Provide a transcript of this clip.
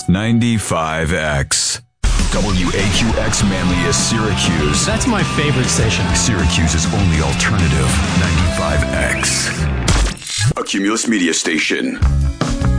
95X. WAQX Manlius Syracuse. That's my favorite station. Syracuse's only alternative. 95X. A Cumulus Media Station.